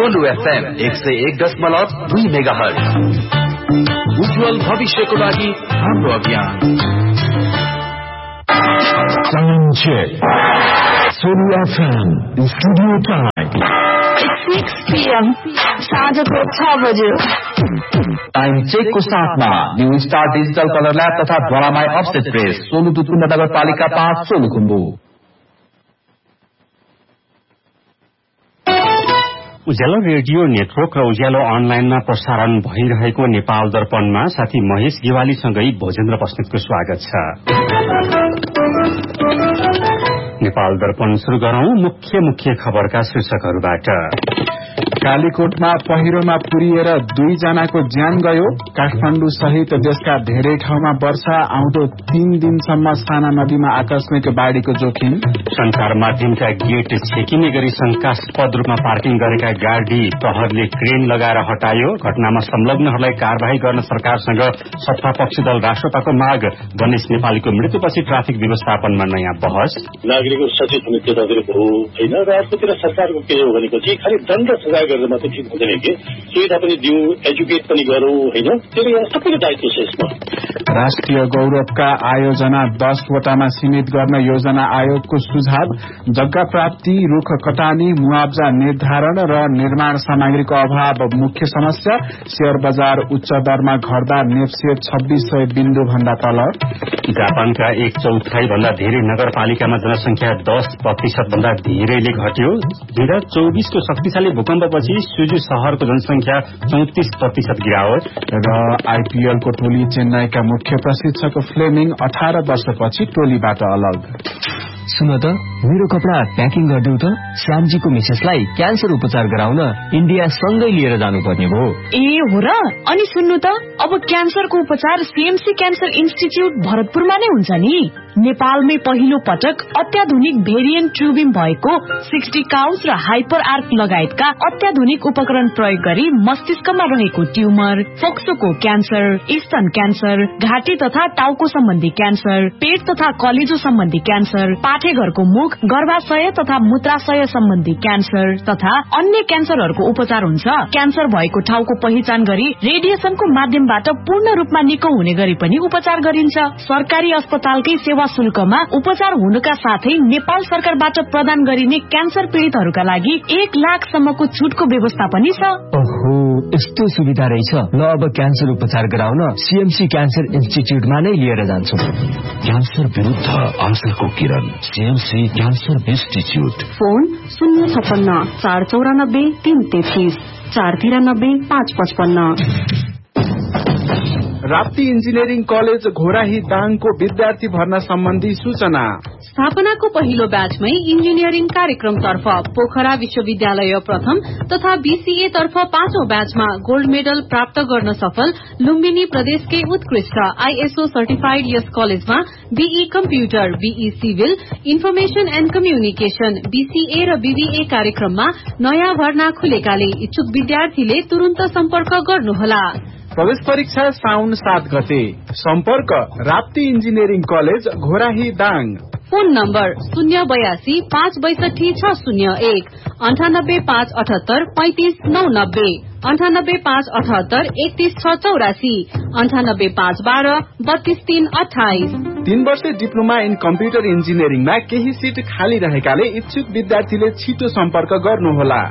Solu FM 101.2 megahertz. उज्जवल भविष्यको लागि हाम्रो अभियान। Solu FM studio time 6 PM साँझको 6 बजे। टाइम चेकको साथमा new star digital colour lab तथा द्वारामाई अफसेट प्रेस, सोलु दुधकुण्ड नगरपालिका 5 सोलुखुम्बु। उज्यालो रेडियो नेटवर्क र उज्यालो अनलाइनमा प्रसारण भइरहेको नेपाल दर्पणमा साथी महेश गेवालीसँगै भोजेन्द्र बस्नेतको स्वागत छ। नेपाल दर्पण सुरु गरौं मुख्य खबरका शीर्षकहरूबाट। कालीकोटमा पहिरोमा पुरिएर 2 जनाको ज्यान गयो। काठमाडौँ सहित देशका धेरै ठाउँमा वर्षा, आउँदो 3 दिनसम्म साना नदीमा आकस्मिक बाढ़ीको जोखिम। संचार माध्यमका गेट छेकिने गरी शंकास्पद रूपमा पार्किङ गरेका गाडी प्रहरले क्रेन लगाएर हटायो। घटनामा संलग्नहरूलाई कार्यवाही गर्न सरकारसँग सत्तापक्षी दल राष्ट्रपाको माग। गणेश नेपालीको मृत्युपछि ट्राफिक व्यवस्थापनमा नयाँ बहस। नागरिकको सचेत हुने त्यतातिर हो होइन र अर्कोतिर सरकारको के हो भनेपछि खालि दण्ड सजाय गरेर मात्रै ठिक हुँदैन कि सुविधा पनि दिउँ, एजुकेट पनि गरौँ होइन, त्यसले गर्दा सबैको दायित्व छ यसमा। राष्ट्रिय गौरवका आयोजना 10 वटामा सीमित गर्न योजना आयोगको सुझाव। जग्गा प्राप्ति, रुख कटानी, मुआब्जा निर्धारण र निर्माण सामग्रीको अभाव मुख्य समस्या। शेयर बजार उच्च दरमा घट्दा नेप्से 2600 बिन्दु भन्दा तल। जापानका 1/4 भन्दा धेरै नगरपालिकामा जनसंख्या 10% भन्दा धेरैले घट्यो। 2024 को शक्तिशाली भूकम्पपछि सुजु शहरको जनसंख्या 34% गिरावट। र आईपीएल को टोली चेन्नईका मुख्य प्रशिक्षक फ्लेमिङ 18 वर्षपछि टोलीबाट अलग। सुन त, मेरो कपडा प्याकिङ गरिदिउ त। श्यामजीको मिसेसलाई क्यान्सर उपचार गराउन इन्डिया सँगै लिएर जानुपर्ने भयो। ए हो र? अनि सुन्नु त, अब क्यान्सरको उपचार सीएमसी क्यान्सर इन्स्टिच्युट भरतपुरमा नै हुन्छ नि। नेपालमै पहिलो पटक अत्याधुनिक भेरिएन्ट ट्युबिम भएको 60 काउन्स र हाइपर आर्क लगायतका अत्याधुनिक उपकरण प्रयोग गरी मस्तिष्कमा रहेको ट्युमर, फोक्सोको क्यान्सर, स्तन क्यान्सर, घाँटी तथा टाउको सम्बन्धी क्यान्सर, पेट तथा कलेजो सम्बन्धी क्यान्सर, पाठेघरको मुख, गर्भाशय तथा मूत्राशय सम्बन्धी क्यान्सर तथा अन्य क्यान्सरहरूको उपचार हुन्छ। क्यान्सर भएको ठाउँको पहिचान गरी रेडिएसनको माध्यमबाट पूर्ण रूपमा निको हुने गरी पनि उपचार गरिन्छ। सरकारी अस्पतालकै सेवा शुल्कमा उपचार हुनुका साथै नेपाल सरकारबाट प्रदान गरिने क्यान्सर पीड़ितहरूका लागि 1 लाखसम्मको छुटको व्यवस्था पनि छ। ओहो, यस्तो सुविधा रहेछ। ल अब क्यान्सर उपचार गराउन सीएमसी क्यान्सर इन्स्टिच्युटमा नै लिएर जान्छु। क्यान्सर विरुद्ध आशाको किरण, CMC cancer institute. Phone 056 494 333 493 555। Rapti engineering college Ghorahi दाङको विद्यार्थी भर्ना सम्बन्धी सूचना। स्थापनाको पहिलो ब्याचमै इन्जिनियरिङ कार्यक्रमतर्फ पोखरा विश्वविद्यालय प्रथम तथा बीसीए तर्फ 5औं ब्याचमा गोल्ड मेडल प्राप्त गर्न सफल लुम्बिनी प्रदेशकै उत्कृष्ट आईएसओ सर्टिफाइड यस कलेजमा be computer, be civil, information and communication, BCA र बीबीए कार्यक्रममा नयाँ भर्ना खुलेकाले इच्छुक विद्यार्थीले तुरन्त सम्पर्क गर्नुहोला। प्रवेश परीक्षा साउन 7 गते। सम्पर्क Rapti engineering college Ghorahi Dang. Phone number 082 562 601 98 578 35 990 98 578 31 684 98 512 32 328। 3 वर्षे डिप्लोमा इन कम्प्युटर इन्जिनियरिङमा केही सिट खाली रहेकाले इच्छुक विद्यार्थीले छिटो सम्पर्क गर्नुहोला।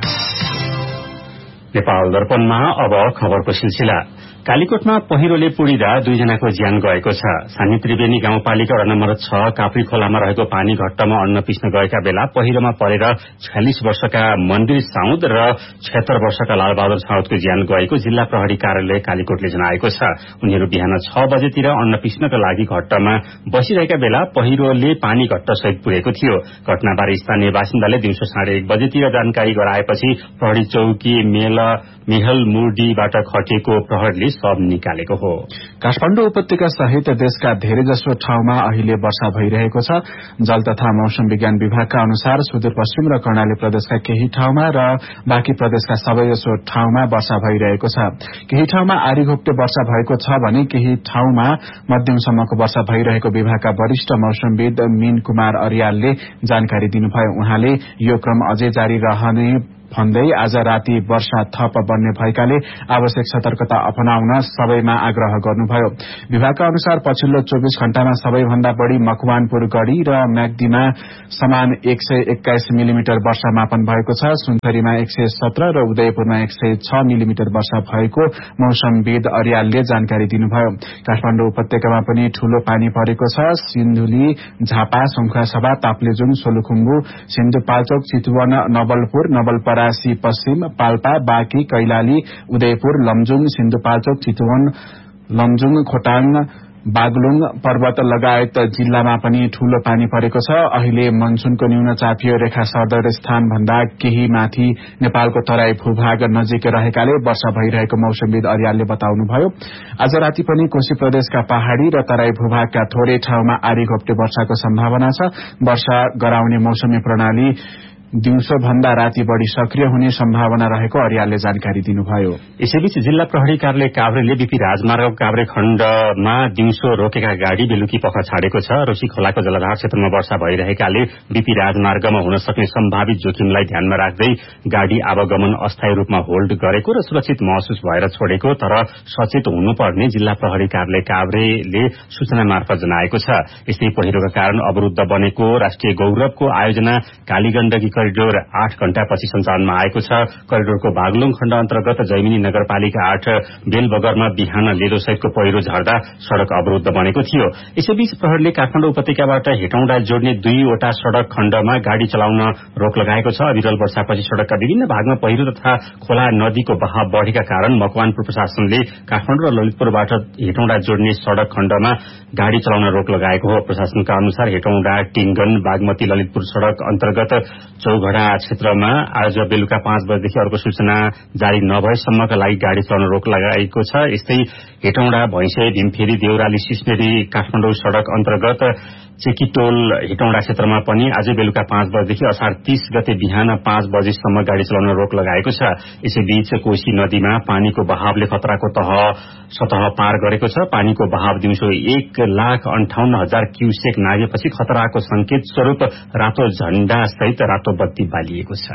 नेपाल दर्पणमा अब खबरको सिलसिला। कालीकोटमा पहिरोले पुरिदा 2 जनाको ज्यान गएको छ। सानी त्रिवेणी गाउँपालिका वडा नम्बर 6 काप्री खोलामा रहेको पानी घट्टामा अन्न पिस्न गएका बेला पहिरोमा परेर 46 वर्षका मन्दिर साउद र 76 वर्षका लालबहादुर साउदको ज्यान गएको जिल्ला प्रहरी कार्यालय कालीकोटले जनाएको छ। उनीहरू बिहान 6 बजेतिर अन्न पिस्नका लागि घट्टामा बसिरहेका बेला पहिरोले पानी घट्टा सहित पुरेको थियो। घटनाबारे स्थानीय बासिन्दाले दिउँसो 1:30 बजेतिर जानकारी गराएपछि प्रहरी चौकी मेहल मुर्डीबाट खटिएको प्रहरीले सब निकालेको हो। काठमाडौँ उपत्यका सहित देशका धेरैजसो ठाउँमा अहिले वर्षा भइरहेको छ। जल तथा मौसम विज्ञान विभागका अनुसार सुदूरपश्चिम र कर्णाली प्रदेशका केही ठाउँमा र बाँकी प्रदेशका सबैजसो ठाउँमा वर्षा भइरहेको छ। केही ठाउँमा आरीघोप्टे वर्षा भएको छ भने केही ठाउँमा मध्यमसम्मको वर्षा भइरहेको विभागका वरिष्ठ मौसमविद मीन कुमार अर्यालले जानकारी दिनुभयो। उहाँले यो क्रम अझै जारी रहने भन्दै आज राति वर्षा थप बढ्ने भएकाले आवश्यक सतर्कता अपनाउन सबैमा आग्रह गर्नुभयो। विभागका अनुसार पछिल्लो 24 घण्टामा सबैभन्दा बढ़ी मकवानपुर गढ़ी र म्याग्दीमा समान 121 मिलिमिटर वर्षा मापन भएको छ। सुनसरीमा 117 र उदयपुरमा 106 मिलिमिटर वर्षा भएको मौसमविद अर्यालले जानकारी दिनुभयो। काठमाडौँ उपत्यकामा पनि ठूलो पानी परेको छ। सिन्धुली, झापा, सङ्खुवासभा, ताप्लेजुङ, सोलुखुम्बु, सिन्धुपाल्चोक, चितवन, नवलपुर, नवलपरासी पश्चिम, पाल्पा, बाँकी, कैलाली, उदयपुर, लमजुङ, सिन्धुपाल्चोक, चितवन, लमजुङ, खोटाङ, बागलुङ, पर्वत लगायत जिल्लामा पनि ठूलो पानी परेको छ। अहिले मनसूनको न्यून चापियो रेखा सरदर स्थान भन्दा केही माथि नेपालको तराई भूभाग नजिकै रहेकाले वर्षा भइरहेको मौसमविद अर्यालले बताउनुभयो। आज राति पनि कोशी प्रदेशका पहाड़ी र तराई भूभागका थोरै ठाउँमा आधी घोप्टे वर्षाको सम्भावना छ। वर्षा गराउने मौसमी प्रणाली दिउँसो भन्दा राति बढ़ी सक्रिय हुने सम्भावना रहेको अर्यालले जानकारी दिनुभयो। यसैबीच जिल्ला प्रहरी कार्यालय काभ्रेले बीपी राजमार्गको काभ्रे खण्डमा दिउँसो रोकेका गाड़ी बेलुकी पख छाडेको छ। रोशी खोलाको जलाधार क्षेत्रमा वर्षा भइरहेकाले बीपी राजमार्गमा हुन सक्ने सम्भावित जोखिमलाई ध्यानमा राख्दै गाड़ी आवागमन अस्थायी रूपमा होल्ड गरेको र सुरक्षित महसुस भएर छोडेको तर सचेत हुनुपर्ने जिल्ला प्रहरी कार्यालय काभ्रेले सूचना मार्फत जनाएको छ। यस्तै पहिरोका कारण अवरूद्ध बनेको राष्ट्रिय गौरवको आयोजना कालीगण्डकी करिडोर 8 घण्टापछि सञ्चालनमा आएको छ। करिडोरको बागलुङ खण्ड अन्तर्गत जैमिनी नगरपालिका 8 बेलबगरमा बिहान लेदोसहितको पहिरो झर्दा सड़क अवरूद्ध बनेको थियो। यसैबीच प्रहरीले काठमाडौँ उपत्यकाबाट हेटौँडा जोड्ने 2 वटा सड़क खण्डमा गाड़ी चलाउन रोक लगाएको छ। अविरल वर्षापछि सड़कका विभिन्न भागमा पहिरो तथा खोला नदीको बहाव बढ़ेका कारण मकवानपुर प्रशासनले काठमाडौँ र ललितपुरबाट हेटौँडा जोड्ने सड़क खण्डमा गाड़ी चलाउन रोक लगाएको हो। प्रशासनका अनुसार हेटौँडा, टिङ्गन, बागमती, ललितपुर सड़क अन्तर्गत चौघड़ा क्षेत्रमा आज बेलुका 5 बजेदेखि अर्को सूचना जारी नभएसम्मका लागि गाड़ी चलाउन रोक लगाएको छ। यस्तै हेटौँडा, भैंसे, भीमफेरी, देउराली, सिस्नेरी, काठमाडौँ सड़क अन्तर्गत चेकीटोल हेटौँडा क्षेत्रमा पनि आज बेलुका 5 बजेदेखि असार 30 गते बिहान 5 बजेसम्म गाड़ी चलाउन रोक लगाएको छ। यसैबीच कोशी नदीमा पानीको बहावले खतराको सतह पार गरेको छ। पानीको बहाव दिउँसो 1,58,000 क्यूसेक नागेपछि खतराको संकेत स्वरूप रातो झण्डा सहित रातो बत्ती बालिएको छ।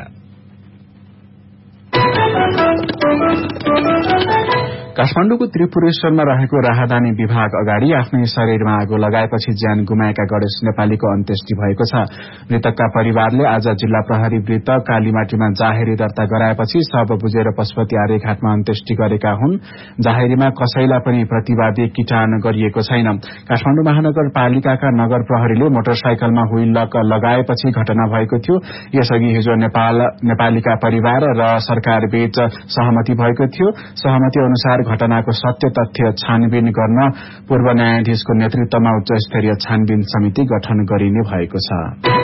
काठमाडौँको त्रिपुरेश्वरमा रहेको राहदानी विभाग अगाडि आफ्नै शरीरमा आगो लगाएपछि ज्यान गुमाएका गणेश नेपालीको अन्त्येष्टि भएको छ। मृतकका परिवारले आज जिल्ला प्रहरी वृत्त कालीमाटीमा जाहेरी दर्ता गराएपछि शव बुझेर पशुपति आर्यघाटमा अन्त्येष्टि गरेका हुन्। जाहेरीमा कसैलाई पनि प्रतिवादी किटान गरिएको छैन। काठमाडौँ महानगरपालिकाका नगर प्रहरीले मोटरसाइकलमा व्हील लक लगाएपछि घटना भएको थियो। यसअघि हिजो नेपालीका परिवार र सरकार बीच सहमति भएको थियो। सहमति अनुसार घटनाको सत्य तथ्य छानबिन गर्न पूर्व न्यायाधीशको नेतृत्वमा उच्च स्तरीय छानबिन समिति गठन गरिने भएको छ।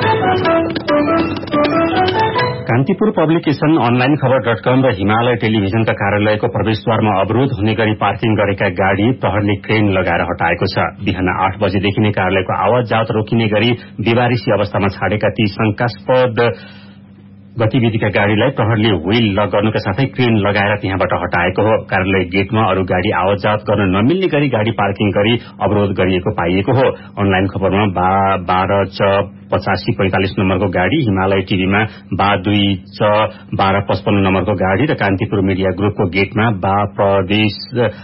कान्तिपुर पब्लिकेशन, अनलाइन खबर.com र हिमालय टेलिभिजनका कार्यालयको प्रवेशद्वारमा अवरोध हुने गरी पार्किङ गरेका गाड़ी प्रहरीले क्रेन लगाएर हटाएको छ। बिहान 8 बजेदेखि नै कार्यालयको आवाज जावत रोकिने गरी बेवारिसी अवस्थामा छाडेका ती शंकास्पद गतिविधिका गाड़ीलाई प्रहरीले व्हील लक गर्नुका साथै क्रेन लगाएर त्यहाँबाट हटाएको हो। कार्यालय गेटमा अरू गाड़ी आवत जावत गर्न नमिल्ने गरी गाड़ी पार्किङ गरी अवरोध गरिएको पाइएको हो। अनलाइन खबरमा 12/8545 नम्बरको गाड़ी, हिमालय टीभीमा 12/1255 नम्बरको गाड़ी र कान्तिपुर मीडिया ग्रुपको गेटमा प्रदेश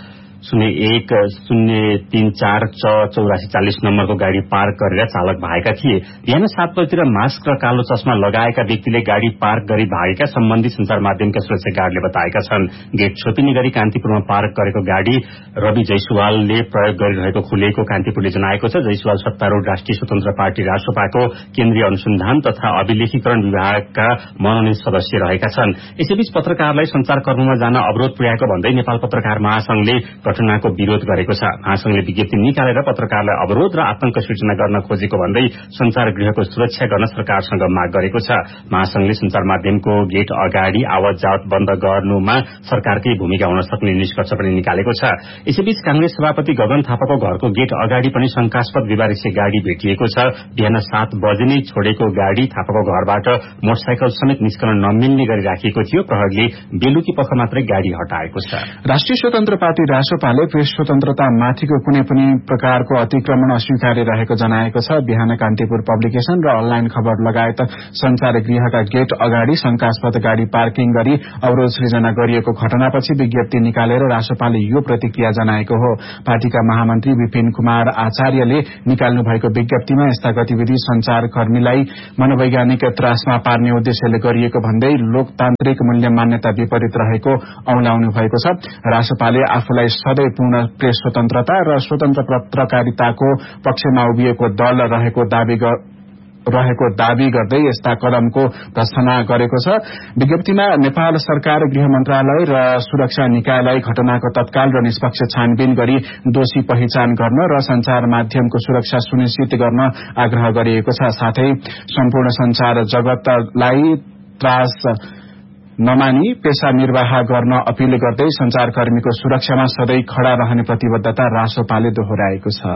01034484 नम्बरको गाड़ी पार्क गरेर चालक भागेका थिए। बिहान 7 बजेतिर मास्क र कालो चस्मा लगाएका व्यक्तिले गाड़ी पार्क गरी भागेका सम्बन्धित संचार माध्यमका सुरक्षा गार्डले बताएका छन्। गेट छोपिने गरी कान्तिपुरमा पार्क गरेको गाड़ी रवि जयसवालले प्रयोग गरिरहेको खुलेको कान्तिपुरले जनाएको छ। जयसवाल सत्तारूढ़ राष्ट्रिय स्वतन्त्र पार्टी राष्ट्रपाको केन्द्रीय अनुसन्धान तथा अभिलेखीकरण विभागका मनोनित सदस्य रहेका छन्। यसैबीच पत्रकारलाई संचारकर्ममा जान अवरोध पुर्याएको भन्दै नेपाल पत्रकार महासंघले घटनाको विरोध गरेको छ। महासंघले विज्ञप्ति निकालेर पत्रकारलाई अवरोध र आतंक सृजना गर्न खोजेको भन्दै संचार गृहको सुरक्षा गर्न सरकारसँग माग गरेको छ। महासंघले संचार माध्यमको गेट अगाडि आवत जावत बन्द गर्नुमा सरकारकै भूमिका हुन सक्ने निष्कर्ष पनि निकालेको छ। यसैबीच कांग्रेस सभापति गगन थापाको घरको गेट अगाडि पनि शंकास्पद बेवारिसी गाड़ी भेटिएको छ। बिहान 7 बजे नै छोडेको गाड़ी थापाको घरबाट मोटरसाइकल समेत निस्कन नमिल्ने गरी राखिएको थियो। प्रहरीले बेलुकी पख मात्रै गाड़ी हटाएको छ। राष्ट्रिय स्वतन्त्र पार्टी राष्ट्र राष्ट्रपाले प्रेस स्वतन्त्रता माथिको कुनै पनि प्रकारको अतिक्रमण अस्वीकार्य रहेको जनाएको छ। बिहान कान्तिपुर पब्लिकेशन र अनलाइन खबर लगायत संचार गृहका गेट अगाडि शंकास्पद गाड़ी पार्किङ गरी अवरोध सृजना गरिएको घटनापछि विज्ञप्ति निकालेर राष्ट्रपाले यो प्रतिक्रिया जनाएको हो। पार्टीका महामन्त्री विपिन कुमार आचार्यले निकाल्नु भएको विज्ञप्तिमा यस्ता गतिविधि संचारकर्मीलाई मनोवैज्ञानिक त्रासमा पार्ने उद्देश्यले गरिएको भन्दै लोकतान्त्रिक मूल्य मान्यता विपरीत रहेको औंलाउनु भएको छ। राष्ट्रपाले आफूलाई सधैं पूर्ण प्रेस स्वतन्त्रता र स्वतन्त्र पत्रकारिताको पक्षमा उभिएको दल रहेको दावी गर्दै यस्ता कदमको भर्त्सना गरेको छ। विज्ञप्तिमा नेपाल सरकार गृह मन्त्रालय र सुरक्षा निकायलाई घटनाको तत्काल र निष्पक्ष छानबिन गरी दोषी पहिचान गर्न र संचार माध्यमको सुरक्षा सुनिश्चित गर्न आग्रह गरिएको छ। साथै सम्पूर्ण संचार जगतलाई त्रास नमानी पेशा निर्वाह गर्न अपील गर्दै संचारकर्मीको सुरक्षामा सधैं खड़ा रहने प्रतिबद्धता राष्ट्रपाले दोहोर्याएको छ।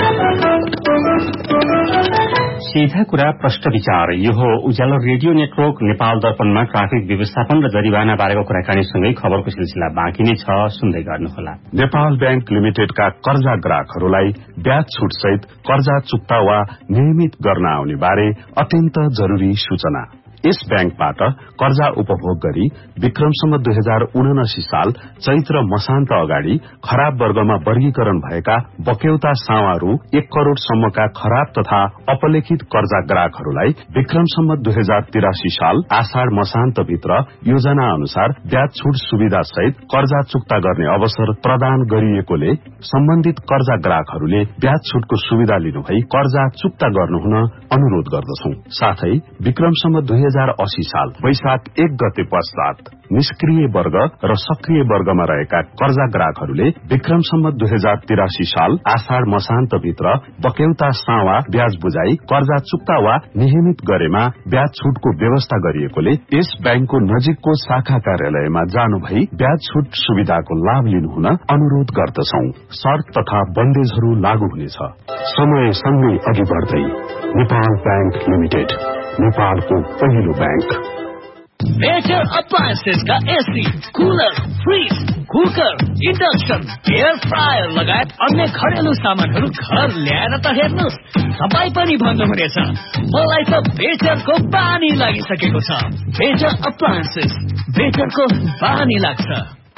सीधा कुरा प्रष्ट विचार यो हो उज्यालो रेडियो नेटवर्क नेपाल दर्पणमा ट्राफिक व्यवस्थापन र जरिवाना बारेको कुराकानीसँगै खबरको सिलसिला बाँकी नै छ, सुन्दै गर्नुहोला। नेपाल बैंक लिमिटेडका कर्जा ग्राहकहरूलाई ब्याज छुट सहित कर्जा चुक्ता वा नियमित गर्न आउने बारे अत्यन्त जरूरी सूचना। यस बैंकबाट कर्जा उपभोग गरी विक्रमसम्म 2079 साल चैत्र मसान्त अगाडि खराब वर्गमा वर्गीकरण भएका बक्यौता सावा रु 1 करोड़ सम्मका खराब तथा अपलेखित कर्जा ग्राहकहरूलाई विक्रमसम्म 2083 साल आषाढ़ मसान्त भित्र योजना अनुसार ब्याज छुट सुविधा सहित कर्जा चुक्ता गर्ने अवसर प्रदान गरिएकोले सम्बन्धित कर्जा ग्राहकहरूले ब्याज छुटको सुविधा लिनुभई कर्जा चुक्ता गर्नुहुन अनुरोध गर्दछौं। साथै विक्रमसम्म 2080 साल वैशाख 1 गते पश्चात निष्क्रिय वर्ग र सक्रिय वर्गमा रहेका कर्जा ग्राहकहरूले विक्रमसम्म 2083 साल आषाढ़ मसान्त भित्र बक्यौता सावा ब्याज बुझाई कर्जा चुक्ता वा नियमित गरेमा ब्याज छुटको व्यवस्था गरिएकोले यस बैंकको नजिकको शाखा कार्यालयमा जानु भई ब्याज छुट सुविधाको लाभ लिनुहुन अनुरोध गर्दछौं। शर्त तथा बन्देजहरू लागू हुनेछ। समयसँगै अघि बढ्दै नेपाल बैंक लिमिटेड, नेपालको पहिलो बैंक। मेजर अप्लायन्सेस का AC, cooler, fridge, cooker, induction, air fryer लगायत अन्य घरेलु सामानहरू घर ल्याएर त हेर्नुहोस्, तपाईँ पनि भन्नुहुनेछ मलाई त बेचरको बानी लागिसकेको छ। मेजर अप्लायन्सेस, बेचरको बानी लाग्छ।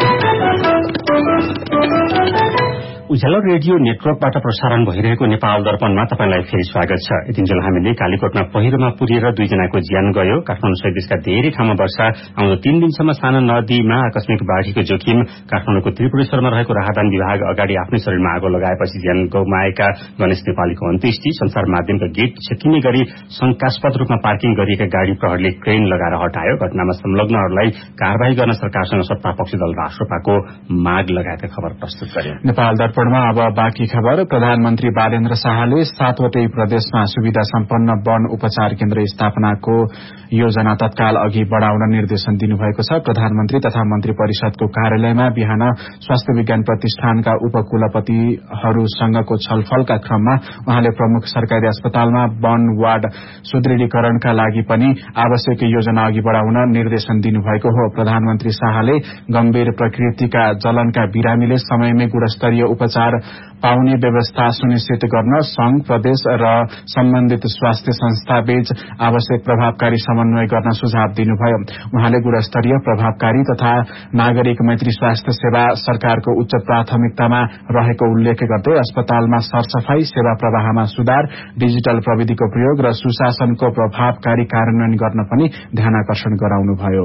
उज्यालो रेडियो नेटवर्कबाट प्रसारण भइरहेको नेपाल दर्पणमा तपाईलाई फेरि स्वागत छ। यतिन्जेल हामीले कालीकोटमा पहिरोमा पुरिएर 2 जनाको ज्यान गयो। काठमाडौँ सहित देशका धेरै ठाउँमा वर्षा आउँदो 3 दिनसम्म साना नदीमा आकस्मिक बाढ़ीको जोखिम। काठमाडौँको त्रिपुरेश्वरमा रहेको राहदान विभाग अगाडि आफ्नै शरीरमा आगो लगाएपछि ज्यान गुमाएका गणेश नेपालीको अन्त्येष्टि संचार माध्यमका गेट छेकिने गरी शंकास्पद रूपमा पार्किङ गरिएका गाड़ी प्रहरीले क्रेन लगाएर हटायो। घटनामा संलग्नहरूलाई कारबाही गर्न सरकारसँग सत्तापक्षी दल राष्ट्रपाको माग लगाएका खबर प्रस्तुत गर्यो। नेपाल दर्पणमा अब बाँकी खबर। प्रधानमन्त्री बालेन्द्र शाहले 7वटै प्रदेशमा सुविधा सम्पन्न वन उपचार केन्द्र स्थापनाको योजना तत्काल अघि बढ़ाउन निर्देशन दिनुभएको छ। प्रधानमन्त्री तथा मन्त्री परिषदको कार्यालयमा बिहान स्वास्थ्य विज्ञान प्रतिष्ठानका उपकुलपतिहरूसँगको छलफलका क्रममा उहाँले प्रमुख सरकारी अस्पतालमा वन वार्ड सुदृढीकरणका लागि पनि आवश्यक योजना अघि बढ़ाउन निर्देशन दिनुभएको हो। प्रधानमन्त्री शाहले गम्भीर प्रकृतिका जलनका बिरामीले समयमै गुणस्तरीय उपचार पाउने व्यवस्था सुनिश्चित गर्न संघ, प्रदेश र सम्बन्धित स्वास्थ्य संस्थाबीच आवश्यक प्रभावकारी समन्वय गर्न सुझाव दिनुभयो। उहाँले गुणस्तरीय, प्रभावकारी तथा नागरिक मैत्री स्वास्थ्य सेवा सरकारको उच्च प्राथमिकतामा रहेको उल्लेख गर्दै अस्पतालमा सरसफाई, सेवा प्रवाहमा सुधार, डिजिटल प्रविधिको प्रयोग र सुशासनको प्रभावकारी कार्यान्वयन गर्न पनि ध्यानाकर्षण गराउनुभयो।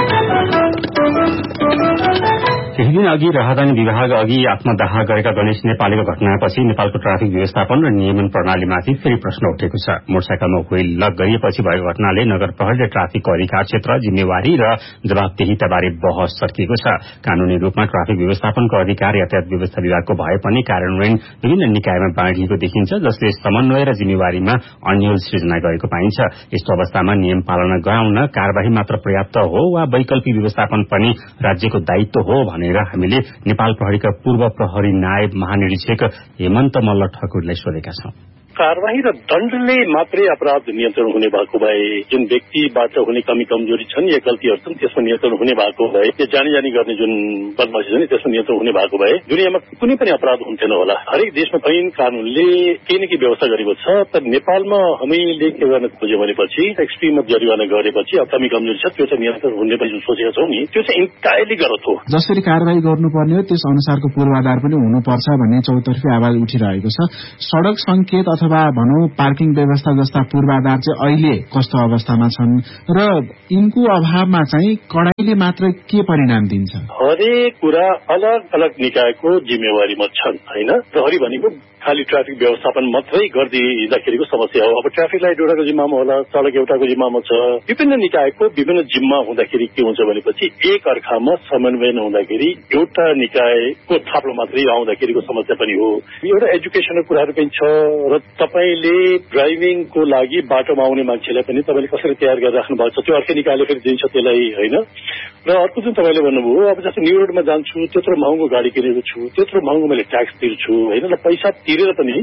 केही दिन अघि राहदानी विभाग अघि आत्मदाह गरेका गणेश नेपालीको घटनापछि नेपालको ट्राफिक व्यवस्थापन र नियमन प्रणालीमाथि फेरि प्रश्न उठेको छ। मोटरसाइकलमा व्हील लक गरिएपछि भएको घटनाले नगर प्रहरीले ट्राफिकको अधिकार क्षेत्र, जिम्मेवारी र जवाबदेहिताबारे बहस सकिएको छ। कानूनी रूपमा ट्राफिक व्यवस्थापनको अधिकार यातायात व्यवस्था विभागको भए पनि कार्यान्वयन विभिन्न निकायमा बाँडिएको देखिन्छ, जसले समन्वय र जिम्मेवारीमा अन्यल सृजना गरेको पाइन्छ। यस्तो अवस्थामा नियम पालना गराउन कारबाही मात्र पर्याप्त हो वा वैकल्पिक व्यवस्थापन पनि राज्यको दायित्व हो भनेर हामीले नेपाल प्रहरीका पूर्व प्रहरी नायब महानिरीक्षक हेमन्त मल्ल ठकुरलाई सोधेका छौं। कारवाही र दण्डले मात्रै अपराध नियन्त्रण हुने भएको भए, जुन व्यक्तिबाट हुने कमी कमजोरी छन् या गल्तीहरू छन् त्यसमा नियन्त्रण हुने भएको भए, या जानी गर्ने जुन बदमाशी छ नि त्यसमा नियन्त्रण हुने भएको भए दुनियाँमा कुनै पनि अपराध हुन्थेन होला। हरेक देशमा ऐन कानूनले केही न केही व्यवस्था गरेको छ। तर नेपालमा हामीले के गर्न खोज्यो भनेपछि एक्सट्रिम जरिवाना गरेपछि अब कमी कमजोरी छ त्यो चाहिँ नियन्त्रण हुने पनि सोचेका छौँ नि, त्यो चाहिँ इन्टायरली गलत हो। जसरी कारवाही गर्नुपर्ने हो त्यस अनुसारको पूर्वाधार पनि हुनुपर्छ भन्ने चौतर्फी आवाज उठिरहेको छ। सड़क संकेत अथवा भनौं पार्किङ व्यवस्था जस्ता पूर्वाधार चाहिँ अहिले कस्तो अवस्थामा छन् र यिनको अभावमा चाहिँ कडाइले मात्र के परिणाम दिन्छ? हरेक कुरा अलग अलग निकायको जिम्मेवारीमा छन् हैन। प्रहरी भनेको खाली ट्राफिक व्यवस्थापन मात्रै गरिदिँदाखेरिको समस्या हो। अब ट्राफिक लाइट एउटाको जिम्मामा होला, सड़क एउटाको जिम्मामा छ। विभिन्न निकायको विभिन्न जिम्मा हुँदाखेरि के हुन्छ भनेपछि एक अर्कामा समन्वय नहुँदाखेरि एउटा निकायको थाप्लो मात्रै आउँदाखेरिको समस्या पनि हो। एउटा एजुकेसनको कुराहरू पनि छ र तपाईले ड्राइभिङको लागि बाटोमा आउने मान्छेलाई पनि तपाईले कसरी तयार गरेर राख्नु भएको छ त्यो अर्कै निकायले फेरि दिन्छ त्यसलाई हैन। र अर्को जुन तपाईले भन्नुभयो अब जस्तो न्यू रोडमा जान्छु त्यत्रो महँगो गाडी किनेको छु, त्यत्रो महँगो मैले ट्याक्स तिर्छु हैन, र पैसा तिरेर पनि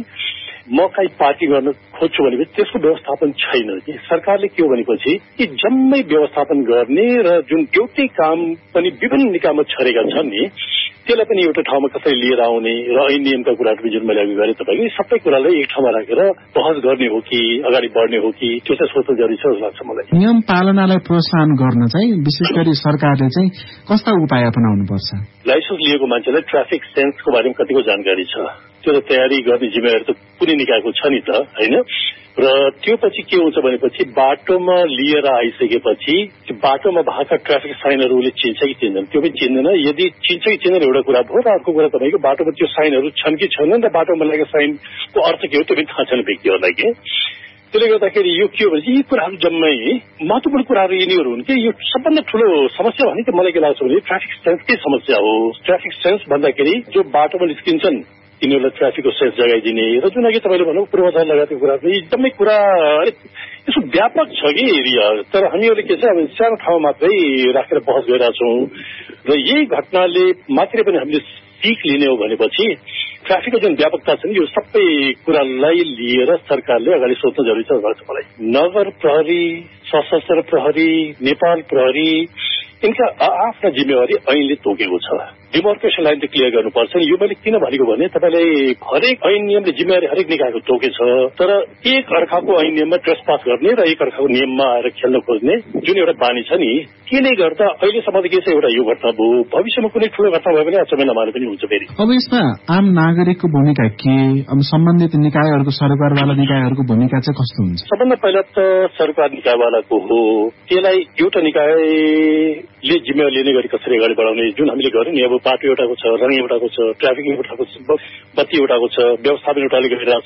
म कहीँ पार्टी गर्न खोज्छु भनेपछि त्यसको व्यवस्थापन छैन कि सरकारले के हो भनेपछि कि जम्मै व्यवस्थापन गर्ने र जुन एउटै काम पनि विभिन्न निकायमा छरेका छन् नि त्यसलाई पनि एउटा ठाउँमा कसरी लिएर आउने र ऐन नियमका कुराहरू जुन मैले अघि गरेँ तपाईँले सबै कुरालाई एक ठाउँमा राखेर बहस गर्ने हो कि अगाडि बढ्ने हो कि त्यो चाहिँ सोच्नु जरुरी छ जस्तो लाग्छ मलाई। नियम पालनालाई प्रोत्साहन गर्न चाहिँ विशेष गरी सरकारले चाहिँ कस्ता उपाय अपनाउनु पर्छ? लाइसेन्स लिएको मान्छेलाई ट्राफिक सेन्सको बारेमा कतिको जानकारी छ त्यो त तयारी गर्ने जिम्मेवारी त कुनै निकायको छ नि त हैन। र त्यो पछि के हुन्छ भनेपछि बाटोमा लिएर आइसकेपछि बाटोमा भएका ट्राफिक साइनहरूले चिन्छ कि चिन्दैन त्यो पनि चिन्दैन। यदि चिन्छ कि चिन्दैन एउटा कुरा भयो र अर्को कुरा तपाईँको बाटोमा त्यो साइनहरू छन् कि छैनन् र बाटोमा लागेको साइनको अर्थ के हो त्यो पनि थाहा छैन व्यक्तिहरूलाई के। त्यसले गर्दाखेरि यो के हो भने यी कुराहरू जम्मै महत्वपूर्ण कुराहरू यिनीहरू हुन् कि यो सबभन्दा ठूलो समस्या भनेको मलाई के लाग्छ भने ट्राफिक सेन्सकै समस्या हो। ट्राफिक सेन्स भन्दाखेरि जो बाटोमा निस्किन्छन् तिनीहरूलाई ट्राफिकको सेन्स जगाइदिने र जुन अघि तपाईँले भन्नु पूर्वाधार लगायतको कुराहरू एकदमै कुरा यसो व्यापक छ कि एरिया। तर हामीहरूले के छ अब सानो ठाउँ मात्रै राखेर बहस गरिरहेका छौँ र यही घटनाले मात्रै पनि हामीले सिक लिने हो भनेपछि ट्राफिकको जुन व्यापकता छ नि यो सबै कुरालाई लिएर सरकारले अगाडि सोच्न जरुरी छ जस्तो मलाई। नगर प्रहरी, सशस्त्र प्रहरी, नेपाल प्रहरी यिनका आफ्ना जिम्मेवारी ऐनले तोकेको छ। डिमार्केसन लाइन त क्लियर गर्नुपर्छ। यो मैले किन भनेको भने तपाईँलाई हरेक ऐन नियमले जिम्मेवारी हरेक निकायको तोकेछ तर एक अर्काको ऐन नियममा ट्रेसपास गर्ने र एक अर्काको नियममा आएर खेल्न खोज्ने जुन एउटा बानी छ नि त्यसले गर्दा अहिलेसम्म त के छ एउटा यो घटना भयो भविष्यमा कुनै ठुलो घटना भयो भने अचम्मै नमाने पनि हुन्छ फेरि। अब यसमा आम नागरिकको भूमिका के? अब सम्बन्धित निकायहरूको सरकारवाला निकायहरूको भूमिका चाहिँ कस्तो हुन्छ? सबभन्दा पहिला त सरकार निकायवालाको हो। त्यसलाई एउटा निकायले जिम्मेवारी लिने गरी कसरी अगाडि बढाउने जुन हामीले गर्यौँ नि अब बाटो एउटाको छ, रङ एउटाको छ, ट्राफिक एउटाको छ, बत्ती एउटाको छ, व्यवस्थापन एउटाले गरिरहेछ।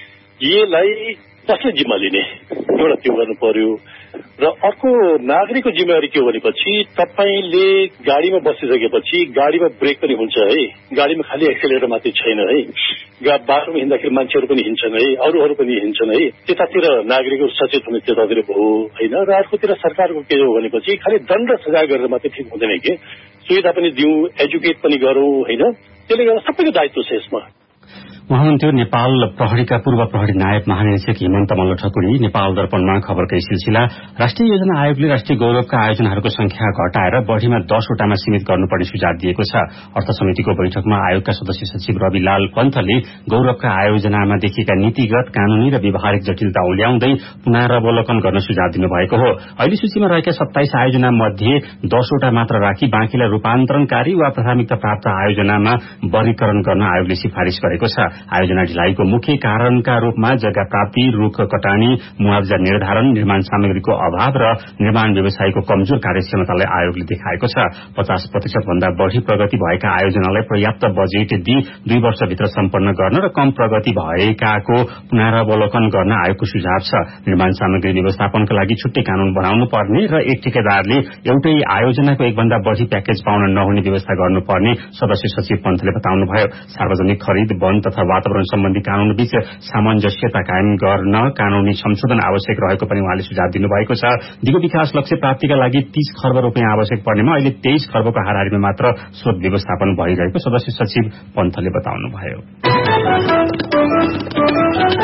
यसलाई कसले जिम्मा लिने एउटा त्यो गर्नु पर्यो। र अर्को नागरिकको जिम्मेवारी के हो भनेपछि तपाईँले गाडीमा बसिसकेपछि गाडीमा ब्रेक पनि हुन्छ है, गाडीमा खालि एक्सेलेटर मात्रै छैन है, बाटोमा हिँड्दाखेरि मान्छेहरू पनि हिँड्छन् है, अरूहरू पनि हिँड्छन् है। त्यतातिर नागरिकहरू सचेत हुने त्यतातिर भयो होइन। र अर्कोतिर सरकारको के हो भनेपछि खालि दण्ड सजाय गरेर मात्रै ठिक हुँदैन कि सुविधा पनि दिउँ, एजुकेट पनि गरौँ होइन। त्यसले गर्दा सबैको दायित्व छ यसमा। उहाँ हुनुहुन्थ्यो नेपाल प्रहरीका पूर्व प्रहरी नायब महानिरीक्षक हिमन्त मल्ल ठकुरी। नेपाल दर्पणमा खबरकै सिलसिला। राष्ट्रिय योजना आयोगले राष्ट्रिय गौरवका आयोजनाहरूको संख्या घटाएर बढ़ीमा 10 वटामा सीमित गर्नुपर्ने सुझाव दिएको छ। अर्थ समितिको बैठकमा आयोगका सदस्य सचिव रविलाल पन्थले गौरवका आयोजनामा देखिएका नीतिगत, कानूनी र व्यवहारिक जटिलता उल्याउँदै पुनरावलोकन गर्न सुझाव दिनुभएको हो। अहिले सूचीमा रहेका 27 आयोजना मध्ये 10 वटा मात्र राखी बाँकीलाई रूपान्तरणकारी वा प्राथमिकता प्राप्त आयोजनामा वर्गीकरण गर्न आयोगले सिफारिश गरेको छ। आयोजना ढिलाइको मुख्य कारणका रूपमा जग्गा प्राप्ति, रुख कटानी, मुआवजा निर्धारण, निर्माण सामग्रीको अभाव र निर्माण व्यवसायको कमजोर कार्यक्षमतालाई आयोगले देखाएको छ। 50% भन्दा बढ़ी प्रगति भएका आयोजनालाई पर्याप्त बजेट दिई 2 वर्षभित्र सम्पन्न गर्न र कम प्रगति भएकाको पुनरावलोकन गर्न आयोगको सुझाव छ। निर्माण सामग्री व्यवस्थापनका लागि छुट्टै कानून बनाउनु पर्ने र एक ठेकेदारले एउटै आयोजनाको एक भन्दा बढ़ी प्याकेज पाउन नहुने व्यवस्था गर्नुपर्ने सदस्य सचिव पन्थले बताउनुभयो। सार्वजनिक खरिद, वन तथा वातावरण सम्बन्धी कानून बीच सामञ्जस्यता कायम गर्न कानूनी संशोधन आवश्यक रहेको पनि उहाँले सुझाव दिनुभएको छ। दिगो विकास लक्ष्य प्राप्तिका लागि 30 खर्ब रुपियाँ आवश्यक पर्नेमा अहिले 23 खर्बको हाराहारीमा मात्र स्रोत व्यवस्थापन भइरहेको सदस्य सचिव पन्थले बताउनुभयो।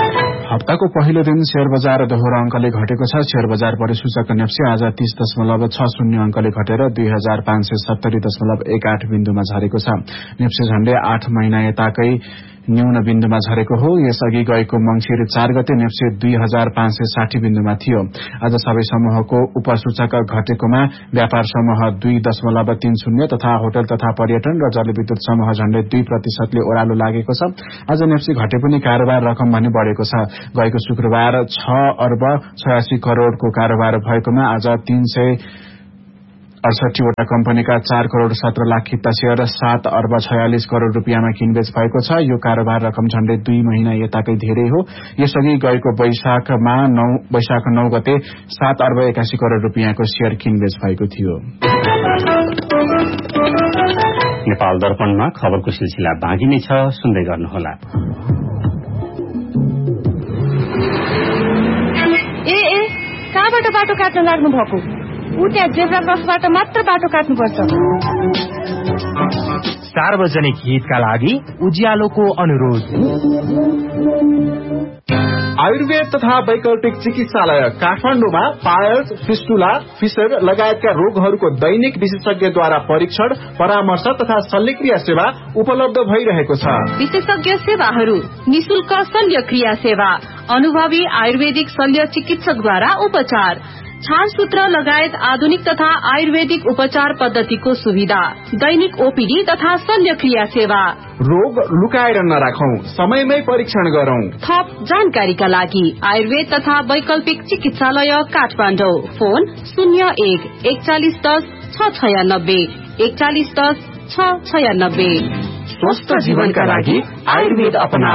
हप्ताको पहिलो दिन शेयर बजार दोहोरो अंकले घटेको छ। शेयर बजार परिसूचक नेप्सी आज 30.60 अंकले घटेर 2570.18 बिन्दुमा झरेको छ। नेप्सी झण्डै 8 महिना यताकै न्यून बिन्दुमा झरेको हो। यसअघि गएको मंसिर 4 गते नेप्सी 2560 बिन्दुमा थियो। आज सबै समूहको उपसूचक घटेकोमा व्यापार समूह 2.30 तथा होटल तथा पर्यटन र जलविद्युत समूह झण्डै 2% ओह्रालो लागेको छ। आज नेप्सी घटे पनि कारोबार रकम भने बढ़ेको छ। गएको शुक्रबार 6 अर्ब 86 करोड़को कारोबार भएकोमा आज 368 वटा कम्पनीका 4 करोड़ 17 लाख किता शेयर 7 अर्ब 46 करोड़ रुपियाँमा किनबेच भएको छ। यो कारोबार रकम झण्डै 2 महिना यताकै धेरै हो। यसअघि गएको वैशाख 9 गते 7 अर्ब 81 करोड़ रुपियाँको शेयर किनबेच भएको थियो। नेपाल दर्पणमा खबरको सिलसिला बाँकी नै छ, सुन्दै गर्नुहोला। कहाँबाट बाटो काट्न लाग्नु भएको? त्यहाँ जेब्रा क्रसबाट मात्र बाटो काट्नुपर्छ। सार्वजनिक हितका लागि उज्यालोको अनुरोध। आयुर्वेद तथा वैकल्पिक चिकित्सालय काठमाडौँमा पायल्स, फिस्टुला, फिसर लगायतका रोगहरूको दैनिक विशेषज्ञद्वारा परीक्षण, परामर्श तथा शल्यक्रिया सेवा उपलब्ध भइरहेको छ। विशेषज्ञ सेवाहरू, निशुल्क शल्यक्रिया सेवा, अनुभवी आयुर्वेदिक शल्य चिकित्सकद्वारा उपचार, छालसूत्र लगायत आधुनिक तथा आयुर्वेदिक उपचार पद्धतिको सुविधा, दैनिक ओपीडी तथा शल्यक्रिया सेवा। रोग लुकाएर नराखौं, समयमै परीक्षण गरौं। थप जानकारीका लागि आयुर्वेद तथा वैकल्पिक चिकित्सालय काठमाडौँ। फोन 01 4110 696 4110 696। स्वस्थ जीवनका लागि आयुर्वेद अपनाऊ।